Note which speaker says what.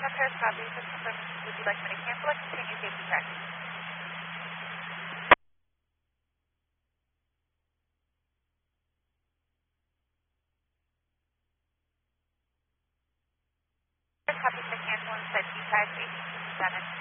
Speaker 1: Paris copy. Would you like me to cancel or continue safety check? Copy to cancel and set G5 827.